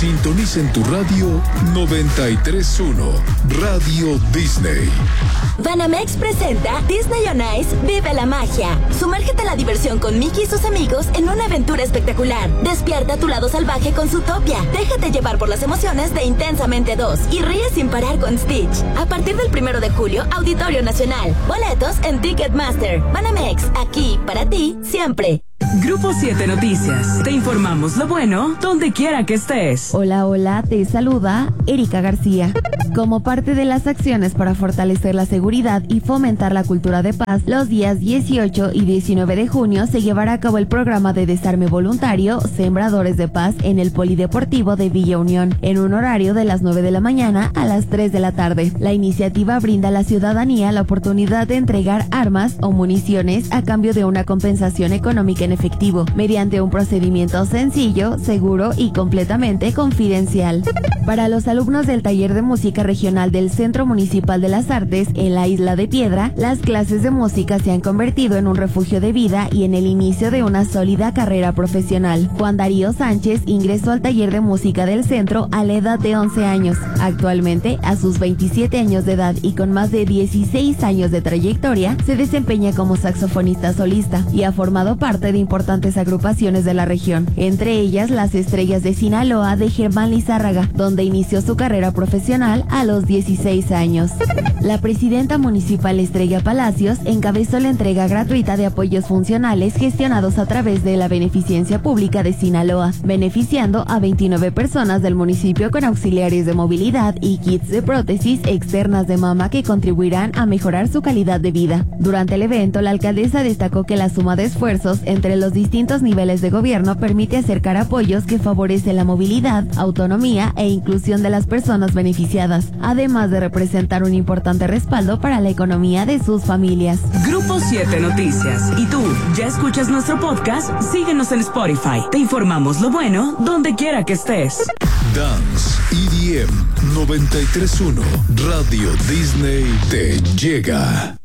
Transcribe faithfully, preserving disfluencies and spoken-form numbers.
Sintoniza en tu radio noventa y tres punto uno, Radio Disney. Banamex presenta Disney on Ice Vive la Magia. Sumérgete a la diversión con Mickey y sus amigos en una aventura espectacular. Despierta tu lado salvaje con Zootopia. Déjate llevar por las emociones de Intensamente dos y ríe sin parar con Stitch. A partir del primero de julio, Auditorio Nacional. Boletos en Ticketmaster. Banamex, aquí para ti siempre. Grupo siete Noticias. Te informamos lo bueno donde quiera que estés. Hola, hola, te saluda Erika García. Como parte de las acciones para fortalecer la seguridad y fomentar la cultura de paz, los días dieciocho y diecinueve de junio se llevará a cabo el programa de desarme voluntario Sembradores de Paz en el Polideportivo de Villa Unión, en un horario de las nueve de la mañana a las tres de la tarde. La iniciativa brinda a la ciudadanía la oportunidad de entregar armas o municiones a cambio de una compensación económica en efectivo, mediante un procedimiento sencillo, seguro y completamente confidencial. Para los alumnos del taller de música regional del Centro Municipal de las Artes en la Isla de Piedra, las clases de música se han convertido en un refugio de vida y en el inicio de una sólida carrera profesional. Juan Darío Sánchez ingresó al taller de música del centro a la edad de once años. Actualmente, a sus veintisiete años de edad y con más de dieciséis años de trayectoria, se desempeña como saxofonista solista y ha formado parte de importantes agrupaciones de la región, entre ellas las Estrellas de Sinaloa de Germán Lizárraga, donde inició su carrera profesional a los dieciséis años. La presidenta municipal Estrella Palacios encabezó la entrega gratuita de apoyos funcionales gestionados a través de la Beneficencia Pública de Sinaloa, beneficiando a veintinueve personas del municipio con auxiliares de movilidad y kits de prótesis externas de mama que contribuirán a mejorar su calidad de vida. Durante el evento, la alcaldesa destacó que la suma de esfuerzos entre los distintos niveles de gobierno permite acercar apoyos que favorecen la movilidad, autonomía e inclusión de las personas beneficiadas, además de representar un importante respaldo para la economía de sus familias. Grupo siete Noticias. ¿Y tú, ya escuchas nuestro podcast? Síguenos en Spotify. Te informamos lo bueno donde quiera que estés. Dance E D M noventa y tres punto uno, Radio Disney te llega.